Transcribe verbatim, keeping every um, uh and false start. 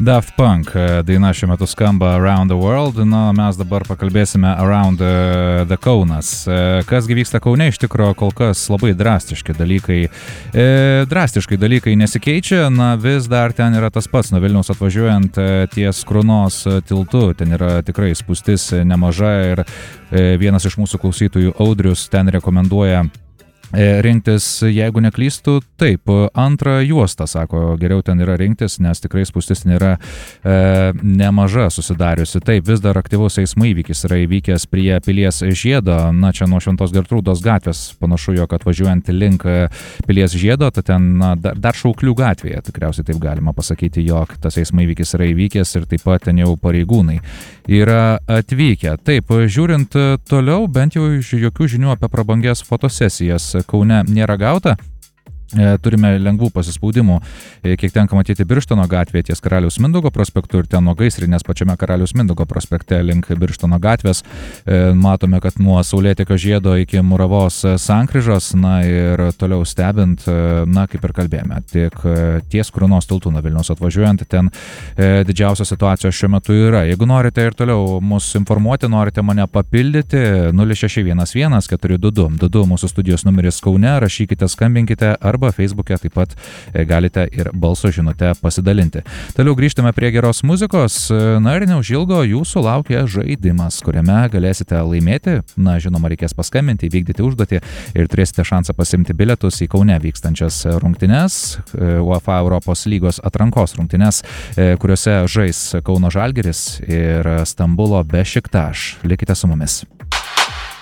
Daft Punk daina šiuo metu skamba Around the World, na, mes dabar pakalbėsime Around the Kaunas. Kasgi vyksta Kaune, iš tikro kol kas labai drastiški dalykai. E, drastiškai dalykai nesikeičia, na, vis dar ten yra tas pats, nuo Vilniaus atvažiuojant ties Krunos tiltu, ten yra tikrai spūstis nemaža ir e, vienas iš mūsų klausytojų Audrius ten rekomenduoja rinktis, jeigu neklystu, taip, antrą juostą, sako, geriau ten yra rinktis, nes tikrai spūstis nėra e, nemaža susidariusi. Taip, vis dar aktyvus eismo įvykis yra įvykęs prie Pilies žiedo, na, čia nuo Šventos Gertrūdos gatvės, panašu, jog atvažiuojant link Pilies žiedo, tai ten na, dar, dar Šauklių gatvėje, tikriausiai taip galima pasakyti, jog tas eismo įvykis yra įvykęs ir taip pat ten jau pareigūnai yra atvykę. Taip, žiūrint toliau, bent jau jokių žinių apie prabangės fotosesijas Kaune nėra gauta. Turime lengvų pasispaudimų, kiek tenka matyti Birštono gatvėje ties Karaliaus Mindaugo prospektu ir ten nuo Gaisrinės pačiame Karaliaus Mindaugo prospekte link Birštono gatvės. Matome, kad nuo Saulėtekio žiedo iki Muravos sankryžos, na ir toliau stebint, na kaip ir kalbėjome, tik ties Krunos tiltu nuo Vilniaus atvažiuojant, ten didžiausios situacijos šiuo metu yra. Jeigu norite ir toliau mus informuoti, norite mane papildyti, nulis šeši vienas vienas keturi du du du du mūsų studijos numeris Kaune, rašykite, skambinkite arba Facebook'e taip pat galite ir balso žinute pasidalinti. Toliau grįžtame prie geros muzikos, na ir neužilgo jūsų laukia žaidimas, kuriame galėsite laimėti, na žinoma reikės paskambinti, įvykdyti užduotį ir turėsite šansą pasimti bilietus į Kaune vykstančias rungtynes, UEFA Europos lygos atrankos rungtynes, kuriuose žais Kauno Žalgiris ir Stambulo Bešiktaš. Likite su mumis.